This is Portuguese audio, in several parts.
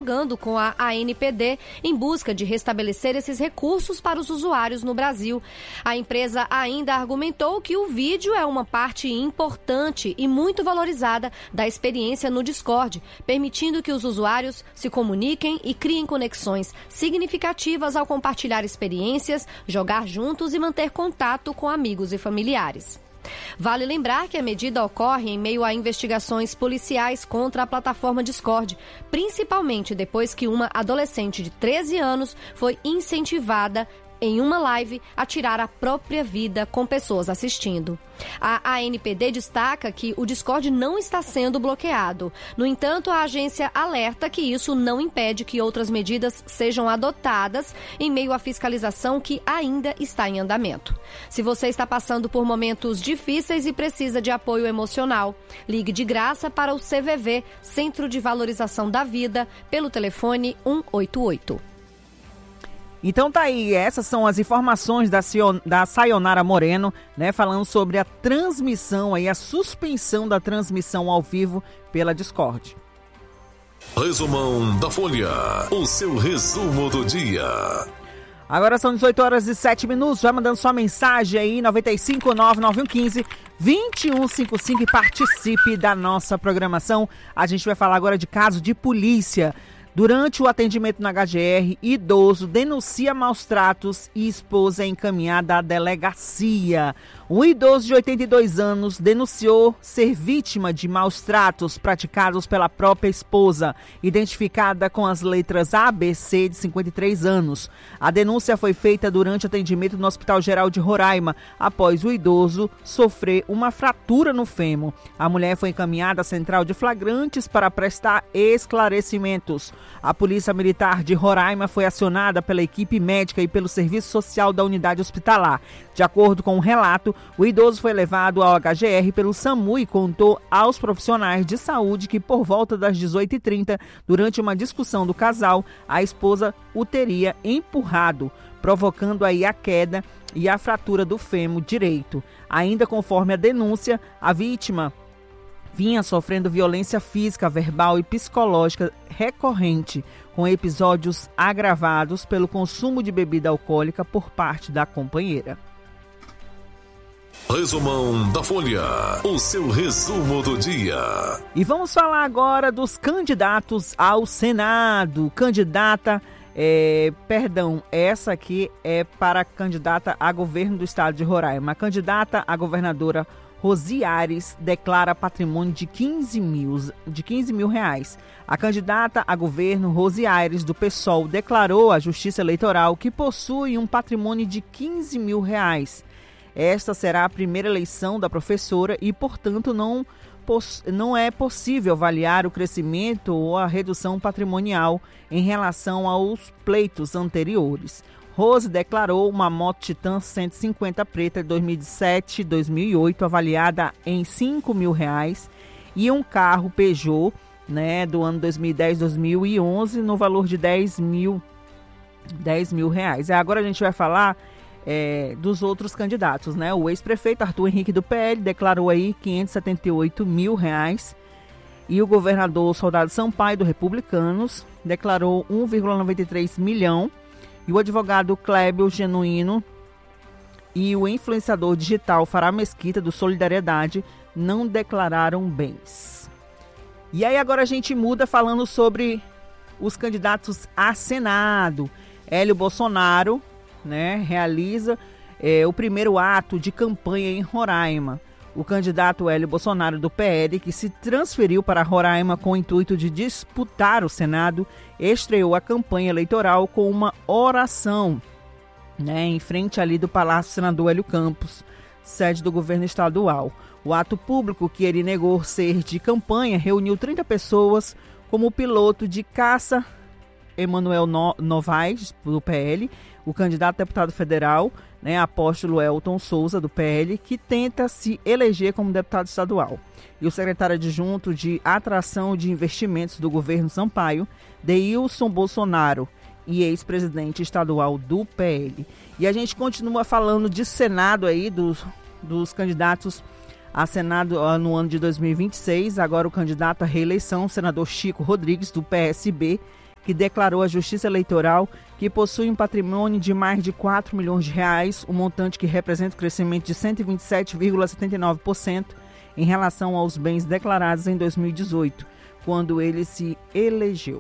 dialogando com a ANPD em busca de restabelecer esses recursos para os usuários no Brasil. A empresa ainda argumentou que o vídeo é uma parte importante e muito valorizada da experiência no Discord, permitindo que os usuários se comuniquem e criem conexões significativas ao compartilhar experiências, jogar juntos e manter contato com amigos e familiares. Vale lembrar que a medida ocorre em meio a investigações policiais contra a plataforma Discord, principalmente depois que uma adolescente de 13 anos foi incentivada em uma live a tirar a própria vida com pessoas assistindo. A ANPD destaca que o Discord não está sendo bloqueado. No entanto, a agência alerta que isso não impede que outras medidas sejam adotadas em meio à fiscalização que ainda está em andamento. Se você está passando por momentos difíceis e precisa de apoio emocional, ligue de graça para o CVV, Centro de Valorização da Vida, pelo telefone 188. Então tá aí, essas são as informações da Sayonara Moreno, né, falando sobre a transmissão aí, a suspensão da transmissão ao vivo pela Discord. Resumão da Folha, o seu resumo do dia. Agora são 18 horas e 7 minutos, vai mandando sua mensagem aí, 959-9115-2155 e participe da nossa programação. A gente vai falar agora de caso de polícia. Durante o atendimento na HGR, idoso denuncia maus tratos e esposa é encaminhada à delegacia. Um idoso de 82 anos denunciou ser vítima de maus tratos praticados pela própria esposa, identificada com as letras ABC, de 53 anos. A denúncia foi feita durante atendimento no Hospital Geral de Roraima, após o idoso sofrer uma fratura no fêmur. A mulher foi encaminhada à central de flagrantes para prestar esclarecimentos. A Polícia Militar de Roraima foi acionada pela equipe médica e pelo Serviço Social da unidade hospitalar. De acordo com o relato, o idoso foi levado ao HGR pelo SAMU e contou aos profissionais de saúde que por volta das 18h30, durante uma discussão do casal, a esposa o teria empurrado, provocando aí a queda e a fratura do fêmur direito. Ainda conforme a denúncia, a vítima vinha sofrendo violência física, verbal e psicológica recorrente, com episódios agravados pelo consumo de bebida alcoólica por parte da companheira. Resumão da Folha, o seu resumo do dia. E vamos falar agora dos candidatos ao Senado. Essa aqui é para a candidata a governo do estado de Roraima. A candidata a governadora Rosi Aires declara patrimônio de 15 mil reais. A candidata a governo Rosi Aires, do PSOL, declarou à Justiça Eleitoral que possui um patrimônio de 15 mil reais. Esta será a primeira eleição da professora e, portanto, não é possível avaliar o crescimento ou a redução patrimonial em relação aos pleitos anteriores. Rose declarou uma moto Titan 150 preta de 2007 e 2008 avaliada em 5 mil reais e um carro Peugeot, né, do ano 2010-2011 no valor de 10 mil reais. Agora a gente vai falar dos outros candidatos, né? O ex-prefeito Arthur Henrique do PL declarou aí 578 mil reais e o governador Soldado Sampaio do Republicanos declarou 1,93 milhão. E o advogado Clébio Genuíno e o influenciador digital Fará Mesquita, do Solidariedade, não declararam bens. E aí agora a gente muda falando sobre os candidatos a Senado. Hélio Bolsonaro, né, realiza o primeiro ato de campanha em Roraima. O candidato Hélio Bolsonaro, do PL, que se transferiu para Roraima com o intuito de disputar o Senado, estreou a campanha eleitoral com uma oração, né, em frente ali do Palácio Senador Hélio Campos, sede do governo estadual. O ato público, que ele negou ser de campanha, reuniu 30 pessoas, como o piloto de caça Emanuel Novaes, do PL, o candidato a deputado federal, né, apóstolo Elton Souza, do PL, que tenta se eleger como deputado estadual. E o secretário adjunto de Atração de Investimentos do governo Sampaio, Deilson Bolsonaro, e ex-presidente estadual do PL. E a gente continua falando de Senado aí, dos candidatos a Senado no ano de 2026. Agora o candidato à reeleição, o senador Chico Rodrigues, do PSB, que declarou à Justiça Eleitoral que possui um patrimônio de mais de 4 milhões de reais, um montante que representa um crescimento de 127,79% em relação aos bens declarados em 2018, quando ele se elegeu.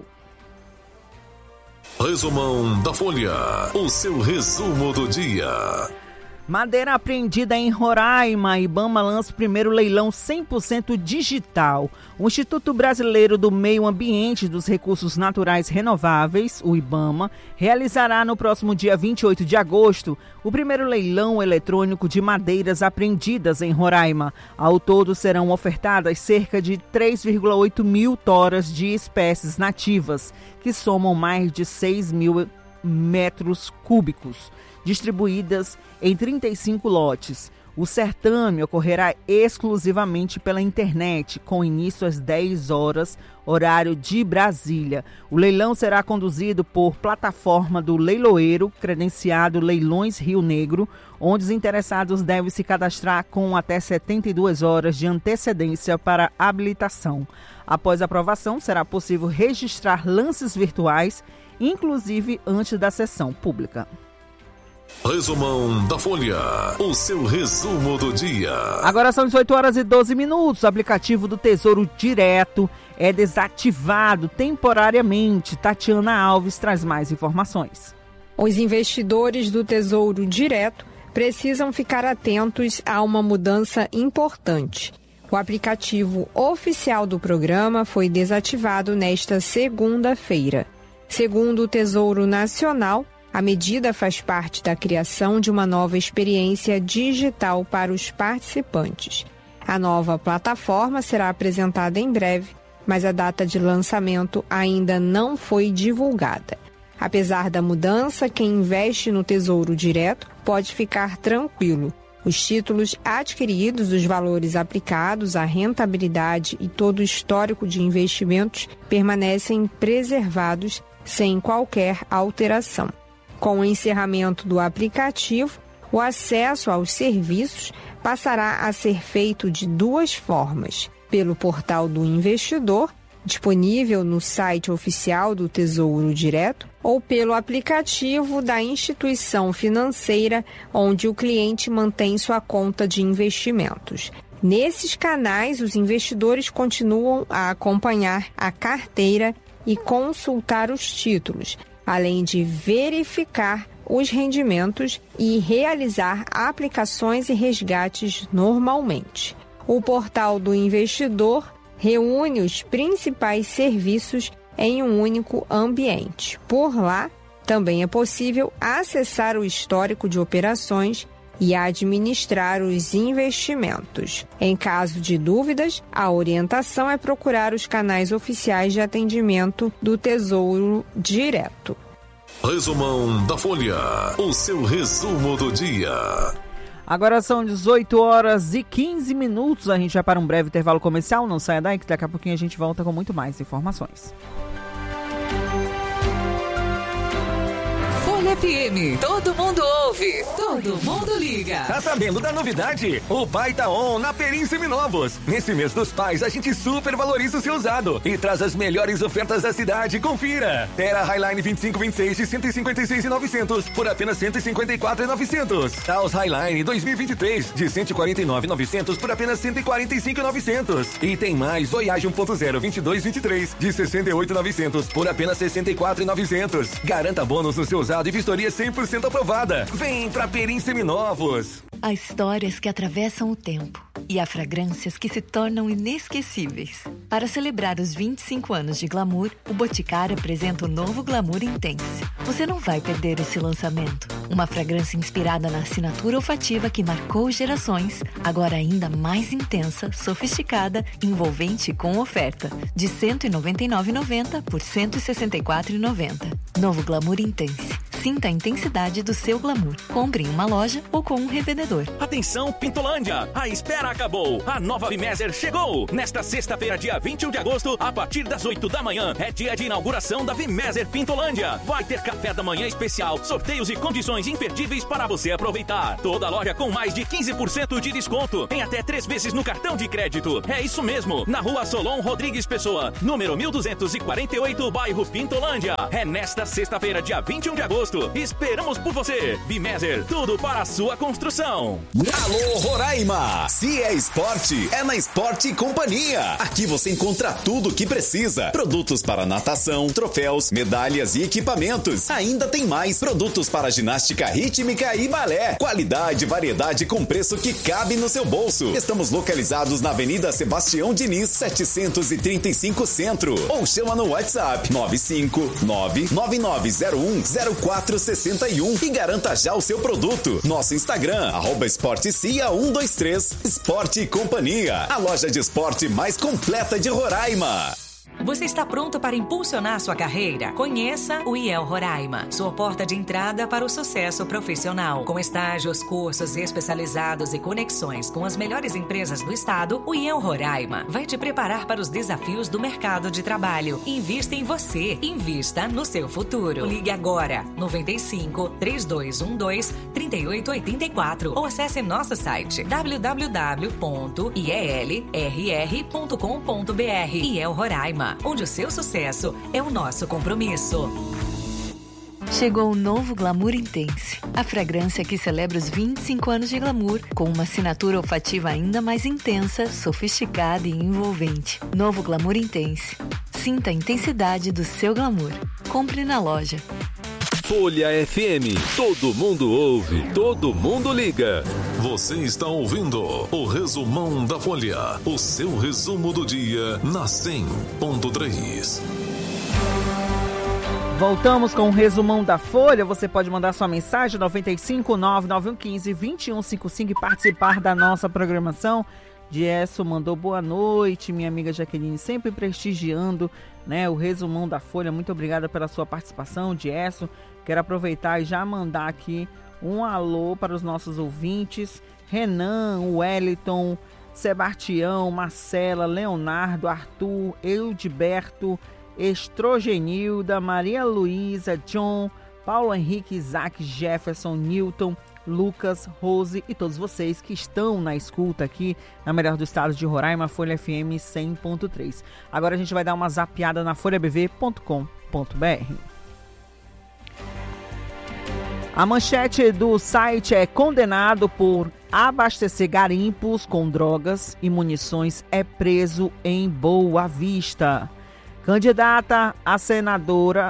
Resumão da Folha, o seu resumo do dia. Madeira apreendida em Roraima. IBAMA lança o primeiro leilão 100% digital. O Instituto Brasileiro do Meio Ambiente e dos Recursos Naturais Renováveis, o IBAMA, realizará no próximo dia 28 de agosto o primeiro leilão eletrônico de madeiras apreendidas em Roraima. Ao todo serão ofertadas cerca de 3,8 mil toras de espécies nativas, que somam mais de 6 mil metros cúbicos, distribuídas em 35 lotes. O certame ocorrerá exclusivamente pela internet, com início às 10 horas, horário de Brasília. O leilão será conduzido por plataforma do leiloeiro credenciado Leilões Rio Negro, onde os interessados devem se cadastrar com até 72 horas de antecedência para habilitação. Após a aprovação, será possível registrar lances virtuais, inclusive antes da sessão pública. Resumão da Folha, o seu resumo do dia. Agora são 18 horas e 12 minutos. O aplicativo do Tesouro Direto é desativado temporariamente. Tatiana Alves traz mais informações. Os investidores do Tesouro Direto precisam ficar atentos a uma mudança importante. O aplicativo oficial do programa foi desativado nesta segunda-feira. Segundo o Tesouro Nacional, a medida faz parte da criação de uma nova experiência digital para os participantes. A nova plataforma será apresentada em breve, mas a data de lançamento ainda não foi divulgada. Apesar da mudança, quem investe no Tesouro Direto pode ficar tranquilo. Os títulos adquiridos, os valores aplicados, a rentabilidade e todo o histórico de investimentos permanecem preservados sem qualquer alteração. Com o encerramento do aplicativo, o acesso aos serviços passará a ser feito de duas formas: pelo portal do investidor, disponível no site oficial do Tesouro Direto, ou pelo aplicativo da instituição financeira onde o cliente mantém sua conta de investimentos. Nesses canais, os investidores continuam a acompanhar a carteira e consultar os títulos, além de verificar os rendimentos e realizar aplicações e resgates normalmente. O portal do investidor reúne os principais serviços em um único ambiente. Por lá, também é possível acessar o histórico de operações e administrar os investimentos. Em caso de dúvidas, a orientação é procurar os canais oficiais de atendimento do Tesouro Direto. Resumão da Folha, o seu resumo do dia. Agora são 18 horas e 15 minutos. A gente vai para um breve intervalo comercial. Não saia daí que daqui a pouquinho a gente volta com muito mais informações. FM, todo mundo ouve, todo mundo liga. Tá sabendo da novidade? O Pai tá on na Perim Seminovos. Nesse mês dos pais, a gente super valoriza o seu usado e traz as melhores ofertas da cidade. Confira. Terra Highline 2526 de 156.900 por apenas 154.900. Taos Highline 2023 de 149.900 por apenas 145.900. E tem mais Voyage 1.0 2223 de 68.900 por apenas 64.900. Garanta bônus no seu usado e vistoria 100% aprovada. Vem pra Perim Seminovos. Há histórias que atravessam o tempo e há fragrâncias que se tornam inesquecíveis. Para celebrar os 25 anos de Glamour, o Boticário apresenta o novo Glamour Intense. Você não vai perder esse lançamento. Uma fragrância inspirada na assinatura olfativa que marcou gerações, agora ainda mais intensa, sofisticada, envolvente e com oferta. De R$ 199,90 por R$ 164,90. Novo Glamour Intense. Sinta a intensidade do seu glamour. Compre em uma loja ou com um revendedor. Atenção, Pintolândia! A espera acabou! A nova Vimeser chegou! Nesta sexta-feira, dia 21 de agosto, a partir das 8 da manhã, é dia de inauguração da Vimeser Pintolândia. Vai ter café da manhã especial, sorteios e condições imperdíveis para você aproveitar. Toda loja com mais de 15% de desconto, em até 3 vezes no cartão de crédito. É isso mesmo, na Rua Solon Rodrigues Pessoa, número 1248, bairro Pintolândia. É nesta sexta-feira, dia 21 de agosto. Esperamos por você. Vimeser, tudo para a sua construção. Alô, Roraima! Se é esporte, é na Esporte Companhia. Aqui você encontra tudo o que precisa. Produtos para natação, troféus, medalhas e equipamentos. Ainda tem mais produtos para ginástica rítmica e balé. Qualidade e variedade com preço que cabe no seu bolso. Estamos localizados na Avenida Sebastião Diniz, 735 Centro. Ou chama no WhatsApp 95999010461 e garanta já o seu produto. Nosso Instagram, @esportecia123. Esporte e Companhia, a loja de esporte mais completa de Roraima. Você está pronto para impulsionar sua carreira? Conheça o IEL Roraima, sua porta de entrada para o sucesso profissional. Com estágios, cursos especializados e conexões com as melhores empresas do estado, o IEL Roraima vai te preparar para os desafios do mercado de trabalho. Invista em você, invista no seu futuro. Ligue agora, 95 3212 3884 ou acesse nosso site www.ielrr.com.br. IEL Roraima, onde o seu sucesso é o nosso compromisso. Chegou o novo Glamour Intense, a fragrância que celebra os 25 anos de glamour, com uma assinatura olfativa ainda mais intensa, sofisticada e envolvente. Novo Glamour Intense. Sinta a intensidade do seu glamour. Compre na loja. Folha FM, todo mundo ouve, todo mundo liga. Você está ouvindo o Resumão da Folha, o seu resumo do dia na 100.3. Voltamos com o Resumão da Folha. Você pode mandar sua mensagem 95991152155 e participar da nossa programação. Diesso mandou boa noite, minha amiga Jaqueline, sempre prestigiando, né, o Resumão da Folha. Muito obrigada pela sua participação, Diesso. Quero aproveitar e já mandar aqui um alô para os nossos ouvintes: Renan, Wellington, Sebastião, Marcela, Leonardo, Arthur, Eudilberto, Estrogenilda, Maria Luísa, John, Paulo Henrique, Isaac, Jefferson, Newton, Lucas, Rose e todos vocês que estão na escuta aqui na melhor do estado de Roraima, Folha FM 100.3. Agora a gente vai dar uma zapeada na folhabv.com.br. A manchete do site é: condenado por abastecer garimpos com drogas e munições é preso em Boa Vista. Candidata a senadora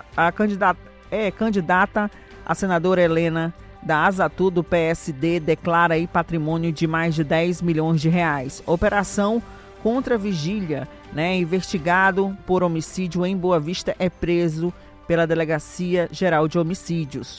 Helena da Azatu do PSD declara aí patrimônio de mais de 10 milhões de reais. Operação contra vigília, né? Investigado por homicídio em Boa Vista é preso pela Delegacia Geral de Homicídios.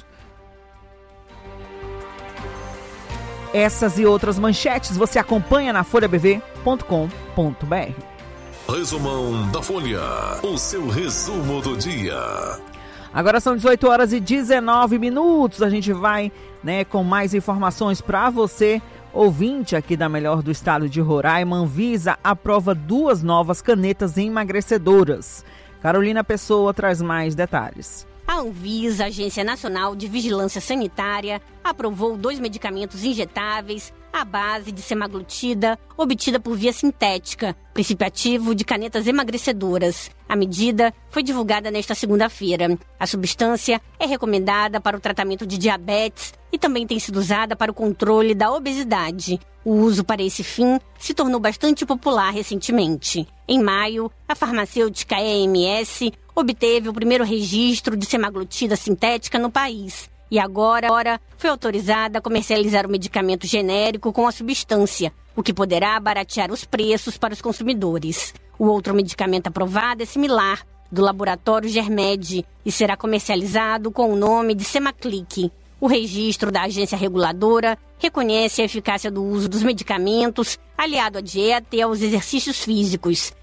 Essas e outras manchetes você acompanha na folhabv.com.br. Resumão da Folha, o seu resumo do dia. Agora são 18 horas e 19 minutos. A gente vai, né, com mais informações para você, ouvinte aqui da melhor do estado de Roraima. Anvisa aprova 2 novas canetas emagrecedoras. Carolina Pessoa traz mais detalhes. A Anvisa, Agência Nacional de Vigilância Sanitária, aprovou 2 medicamentos injetáveis à base de semaglutida, obtida por via sintética, princípio ativo de canetas emagrecedoras. A medida foi divulgada nesta segunda-feira. A substância é recomendada para o tratamento de diabetes e também tem sido usada para o controle da obesidade. O uso para esse fim se tornou bastante popular recentemente. Em maio, a farmacêutica EMS obteve o primeiro registro de semaglutida sintética no país e agora foi autorizada a comercializar o medicamento genérico com a substância, o que poderá baratear os preços para os consumidores. O outro medicamento aprovado é similar, do laboratório Germed, e será comercializado com o nome de Semaclic. O registro da agência reguladora reconhece a eficácia do uso dos medicamentos aliado à dieta e aos exercícios físicos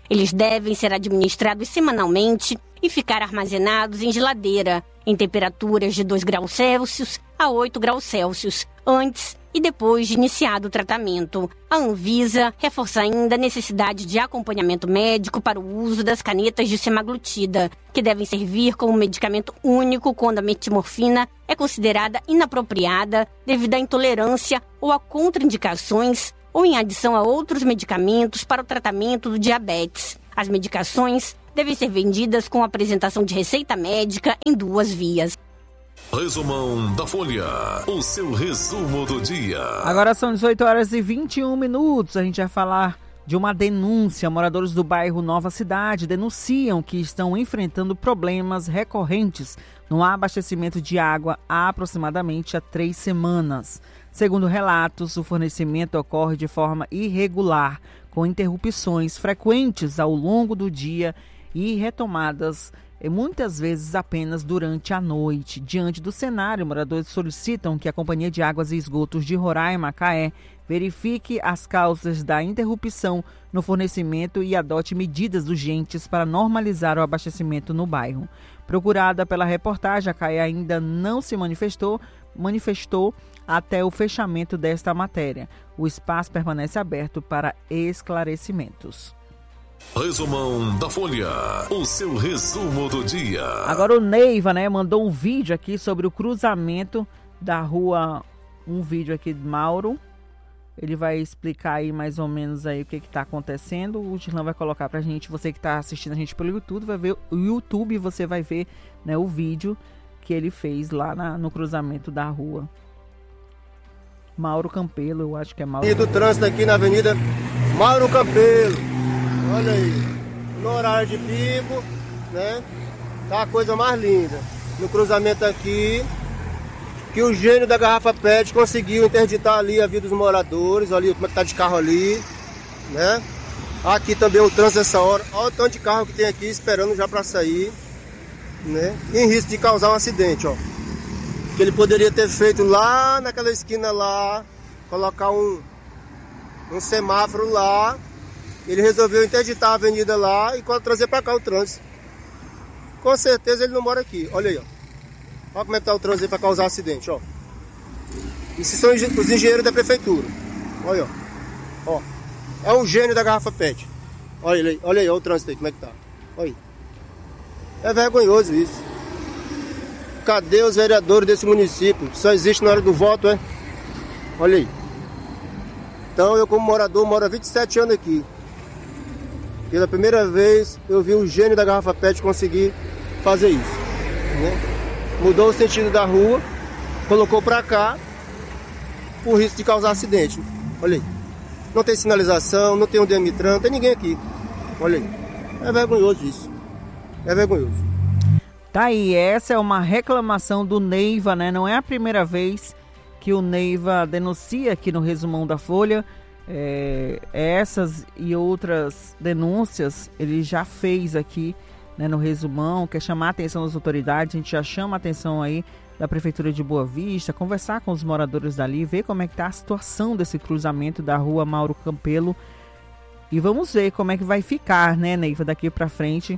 Eles devem ser administrados semanalmente e ficar armazenados em geladeira, em temperaturas de 2 graus Celsius a 8 graus Celsius, antes e depois de iniciado o tratamento. A Anvisa reforça ainda a necessidade de acompanhamento médico para o uso das canetas de semaglutida, que devem servir como medicamento único quando a metilmorfina é considerada inapropriada devido à intolerância ou a contraindicações ou em adição a outros medicamentos para o tratamento do diabetes. As medicações devem ser vendidas com apresentação de receita médica em 2 vias. Resumão da Folha, o seu resumo do dia. Agora são 18h21. A gente vai falar de uma denúncia. Moradores do bairro Nova Cidade denunciam que estão enfrentando problemas recorrentes no abastecimento de água há aproximadamente 3 semanas. Segundo relatos, o fornecimento ocorre de forma irregular, com interrupções frequentes ao longo do dia e retomadas muitas vezes apenas durante a noite. Diante do cenário, moradores solicitam que a Companhia de Águas e Esgotos de Roraima, CAE, verifique as causas da interrupção no fornecimento e adote medidas urgentes para normalizar o abastecimento no bairro. Procurada pela reportagem, a CAE ainda não se manifestou até o fechamento desta matéria. O espaço permanece aberto para esclarecimentos. Resumão da Folha, o seu resumo do dia. Agora o Neiva, mandou um vídeo aqui sobre o cruzamento da rua, um vídeo aqui de Mauro. Ele vai explicar aí mais ou menos aí o que está acontecendo. O Dirlan vai colocar pra gente, você que está assistindo a gente pelo YouTube, vai ver o YouTube, você vai ver, o vídeo que ele fez lá no cruzamento da rua Mauro Campelo, eu acho que é Mauro. E do trânsito aqui na Avenida Mauro Campelo. Olha aí, no horário de pico, tá a coisa mais linda. No cruzamento aqui, que o gênio da garrafa PET conseguiu interditar ali a vida dos moradores. Olha como é que tá de carro ali, Aqui também o trânsito essa hora. Olha o tanto de carro que tem aqui esperando já para sair, Em risco de causar um acidente, ó. Que ele poderia ter feito lá naquela esquina lá, colocar um semáforo lá. Ele resolveu interditar a avenida lá e trazer para cá o trânsito. Com certeza ele não mora aqui. Olha aí, ó. Olha como é que tá o trânsito para causar acidente, ó. Esses são os engenheiros da prefeitura. Olha, ó. É um gênio da garrafa PET. Olha aí, olha o trânsito aí, como é que tá. Olha aí. É vergonhoso isso. Cadê os vereadores desse município? Só existe na hora do voto, é? Olha aí. Então eu como morador moro há 27 anos aqui. Pela primeira vez eu vi o gênio da garrafa PET conseguir fazer isso. Mudou o sentido da rua, colocou pra cá, por risco de causar acidente. Olha aí. Não tem sinalização, não tem um Demitran, não tem ninguém aqui. Olha aí. É vergonhoso isso. É vergonhoso. Tá aí, essa é uma reclamação do Neiva, Não é a primeira vez que o Neiva denuncia aqui no Resumão da Folha. Essas e outras denúncias ele já fez aqui, no Resumão, quer chamar a atenção das autoridades. A gente já chama a atenção aí da Prefeitura de Boa Vista, conversar com os moradores dali, ver como é que tá a situação desse cruzamento da rua Mauro Campelo e vamos ver como é que vai ficar, Neiva, daqui para frente,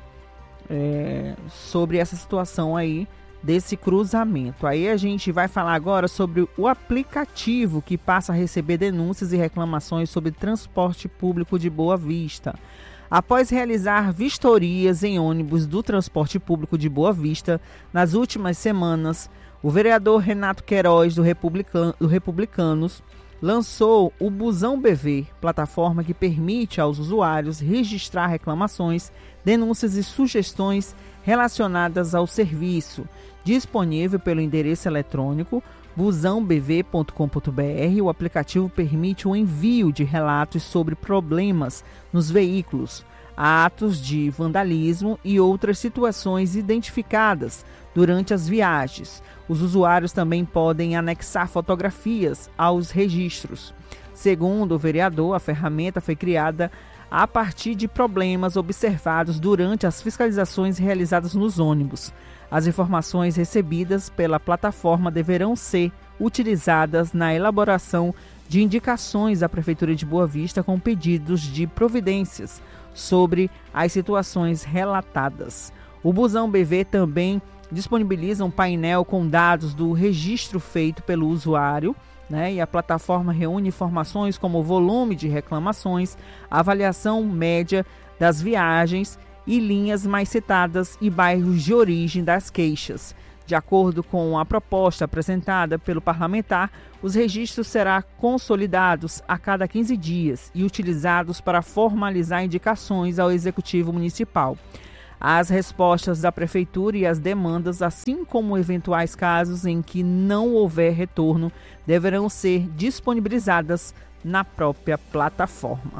sobre essa situação aí desse cruzamento. Aí a gente vai falar agora sobre o aplicativo que passa a receber denúncias e reclamações sobre transporte público de Boa Vista. Após realizar vistorias em ônibus do transporte público de Boa Vista nas últimas semanas, o vereador Renato Queiroz, do Republicanos, lançou o Busão BV, plataforma que permite aos usuários registrar reclamações, denúncias e sugestões relacionadas ao serviço, disponível pelo endereço eletrônico busãobv.com.br. O aplicativo permite o envio de relatos sobre problemas nos veículos, atos de vandalismo e outras situações identificadas durante as viagens. Os usuários também podem anexar fotografias aos registros. Segundo o vereador, a ferramenta foi criada a partir de problemas observados durante as fiscalizações realizadas nos ônibus. As informações recebidas pela plataforma deverão ser utilizadas na elaboração de indicações à Prefeitura de Boa Vista com pedidos de providências sobre as situações relatadas. O Busão BV também disponibiliza um painel com dados do registro feito pelo usuário, né? E a plataforma reúne informações como o volume de reclamações, a avaliação média das viagens e linhas mais citadas e bairros de origem das queixas. De acordo com a proposta apresentada pelo parlamentar, os registros serão consolidados a cada 15 dias e utilizados para formalizar indicações ao Executivo Municipal. As respostas da Prefeitura e as demandas, assim como eventuais casos em que não houver retorno, deverão ser disponibilizadas na própria plataforma.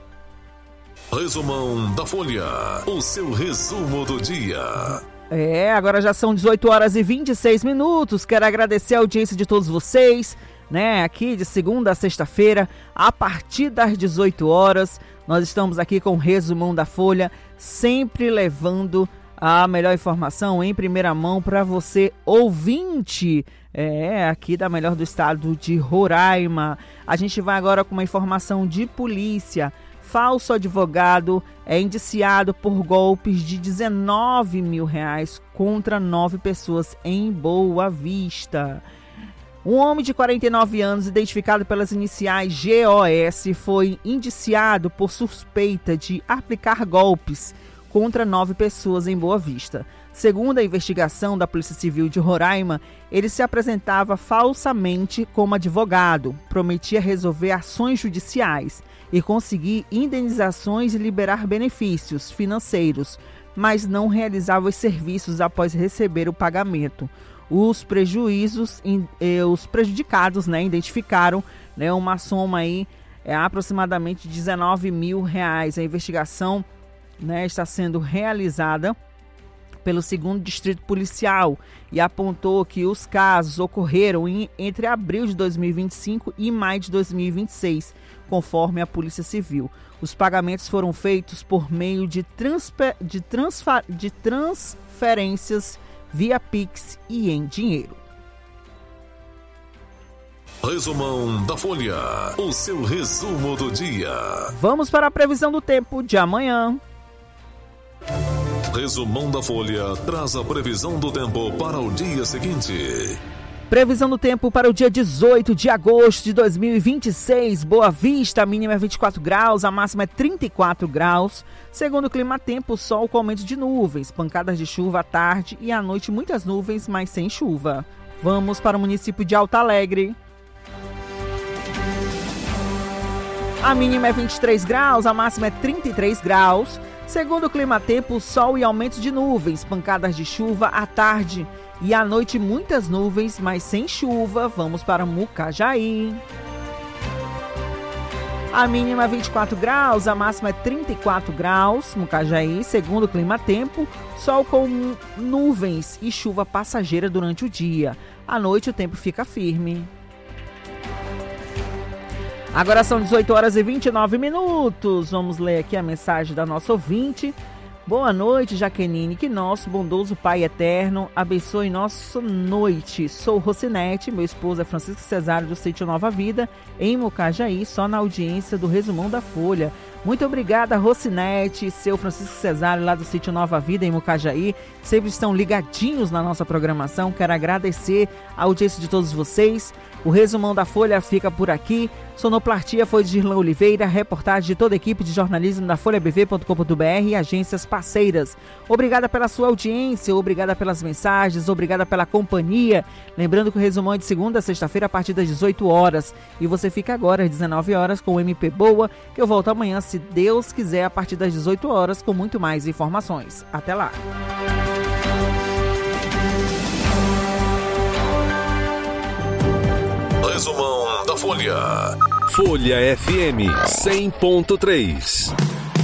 Resumão da Folha, o seu resumo do dia. Agora já são 18 horas e 26 minutos. Quero agradecer a audiência de todos vocês, né? Aqui de segunda a sexta-feira, a partir das 18 horas, nós estamos aqui com o Resumão da Folha, sempre levando a melhor informação em primeira mão para você, ouvinte, aqui da melhor do estado de Roraima. A gente vai agora com uma informação de polícia. Falso advogado é indiciado por golpes de R$19 mil contra 9 pessoas em Boa Vista. Um homem de 49 anos, identificado pelas iniciais GOS, foi indiciado por suspeita de aplicar golpes contra 9 pessoas em Boa Vista. Segundo a investigação da Polícia Civil de Roraima, ele se apresentava falsamente como advogado, prometia resolver ações judiciais e conseguir indenizações e liberar benefícios financeiros, mas não realizava os serviços após receber o pagamento. Os prejudicados, identificaram, uma soma aí, aproximadamente R$19 mil. A investigação, está sendo realizada pelo 2º Distrito Policial e apontou que os casos ocorreram entre abril de 2025 e maio de 2026, conforme a Polícia Civil. Os pagamentos foram feitos por meio de transferências via Pix e em dinheiro. Resumão da Folha, o seu resumo do dia. Vamos para a previsão do tempo de amanhã. Resumão da Folha traz a previsão do tempo para o dia seguinte. Previsão do tempo para o dia 18 de agosto de 2026. Boa Vista, a mínima é 24 graus, a máxima é 34 graus. Segundo o Climatempo, sol com aumento de nuvens, pancadas de chuva à tarde e à noite muitas nuvens, mas sem chuva. Vamos para o município de Alto Alegre. A mínima é 23 graus, a máxima é 33 graus. Segundo o Climatempo, sol e aumento de nuvens, pancadas de chuva à tarde e à noite muitas nuvens, mas sem chuva. Vamos para Mucajaí. A mínima é 24 graus, a máxima é 34 graus. Mucajaí, segundo o Climatempo, sol com nuvens e chuva passageira durante o dia. À noite o tempo fica firme. Agora são 18 horas e 29 minutos. Vamos ler aqui a mensagem da nossa ouvinte. Boa noite, Jaqueline. Que nosso bondoso Pai Eterno abençoe nossa noite. Sou Rocinete, meu esposo é Francisco Cesário do Sítio Nova Vida, em Mucajaí, só na audiência do Resumão da Folha. Muito obrigada, Rocinete, seu Francisco Cesário, lá do Sítio Nova Vida, em Mucajaí. Sempre estão ligadinhos na nossa programação. Quero agradecer a audiência de todos vocês. O Resumão da Folha fica por aqui. Sonoplastia foi de Girlan Oliveira, reportagem de toda a equipe de jornalismo da folhabv.com.br e agências parceiras. Obrigada pela sua audiência, obrigada pelas mensagens, obrigada pela companhia. Lembrando que o Resumão é de segunda a sexta-feira a partir das 18 horas. E você fica agora às 19 horas com o MP Boa, que eu volto amanhã, se Deus quiser, a partir das 18 horas com muito mais informações. Até lá! Resumão da Folha. Folha FM 100.3.